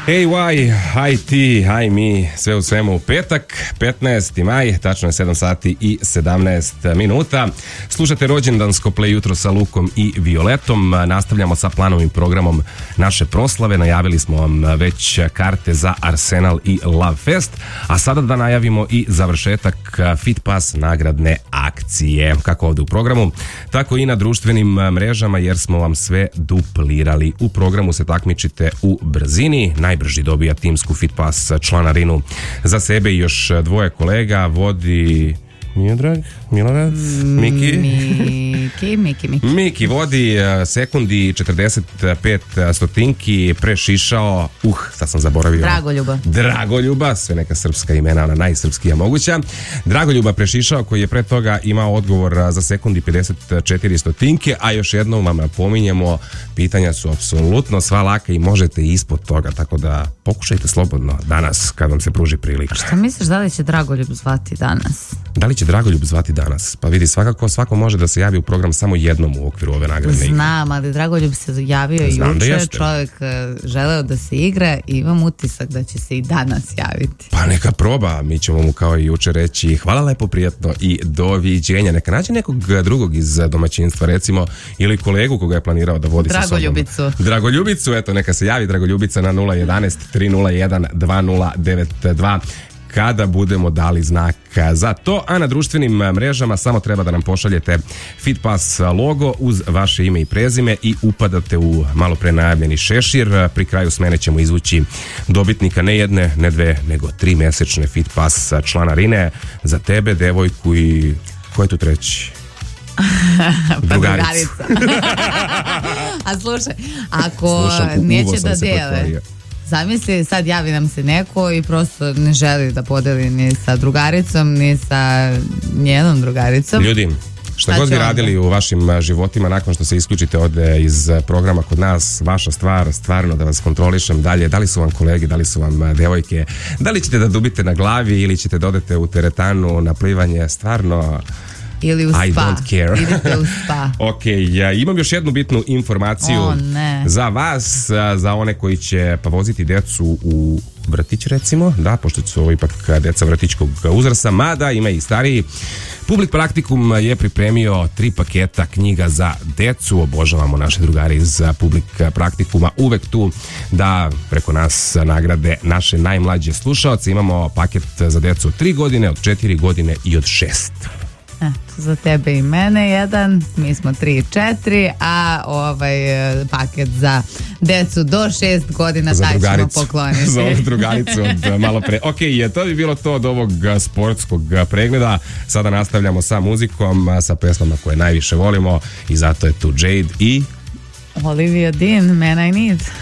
AY, aj ti, aj mi, sve u svemu u petak, 15. maj, tačno je 7 sati i 17 minuta. Slušate rođendansko play jutro sa Lukom i Violetom. Nastavljamo sa planovim programom naše proslave. Najavili smo vam već karte za Arsenal i Love Fest, a sada da najavimo i završetak Fit Pass nagradne akcije. Kako ovde u programu, tako i na društvenim mrežama, jer smo vam sve duplirali. U programu se takmičite u brzini. Najbrži dobija timsku Fit Pass članarinu za sebe i još dvoje kolega. Vodi Miodrag, Milorad, Miki vodi sekundi 45 stotinki, prešišao, sad sam zaboravio. Dragoljuba, sve neka srpska imena, ona najsrpskija moguća. Dragoljuba prešišao, koji je pre toga imao odgovor za sekundi 54 stotinke, a još jednom vam napominjemo, pitanja su apsolutno sva laka i možete ispod toga, tako da pokušajte slobodno danas kad vam se pruži prilika. Šta misliš, da li će Dragoljub zvati danas? Da li će Dragoljub zvati danas? Pa vidi, svako može da se javi u program samo jednom u okviru ove nagradne igre. Znam, ali Dragoljub se javio i juče, čovjek želeo da se igra i imam utisak da će se i danas javiti. Pa neka proba, mi ćemo mu kao i juče reći hvala lepo, prijatno i doviđenja. Neka nađe nekog drugog iz domaćinstva, recimo, ili kolegu koga je planirao da vodi sa sobom. Dragoljubicu, eto, neka se javi Dragoljubica na 011 301 2092 kada budemo dali znak za to, a na društvenim mrežama samo treba da nam pošaljete Fit Pass logo uz vaše ime i prezime i upadate u malo pre najavljeni šešir. Pri kraju smene ćemo izvući dobitnika ne jedne, ne dve, nego 3 mesečne Fit Pass članarine za tebe, devojku i ko je tu treći? Drugarica. A slušaj, ako neće da dele, zamisli, sad javi nam se neko i prosto ne želi da podeli ni sa drugaricom, ni sa njenom drugaricom. Ljudi, šta god bi radili u vašim životima nakon što se isključite ovde iz programa kod nas, vaša stvar, stvarno da vas kontrolišem dalje, da li su vam kolegi, da li su vam devojke, da li ćete da dubite na glavi ili ćete da odete u teretanu na plivanje, stvarno... Ili u spa. I don't care. Idete u spa. Ok, imam još jednu bitnu informaciju za vas, za one koji će voziti decu u vrtić, recimo, da, pošto su ovo ipak deca vrtićkog uzrasta, mada ima i stariji. Public Praktikum je pripremio 3 paketa knjiga za decu. Obožavamo naše drugari iz Public Praktikuma, uvek tu da preko nas nagrade naše najmlađe slušaoce. Imamo paket za decu od 3 godine, od 4 godine i od 6. Za tebe i mene jedan, mi smo 3 i 4, a ovaj paket za decu do 6 godina taj ćemo pokloniti. Za ovu drugaricu od malo pre. Ok, to bi bilo to od ovog sportskog pregleda. Sada nastavljamo sa muzikom, sa pesmama koje najviše volimo i zato je tu Jade i Olivia Dean, Man I Need.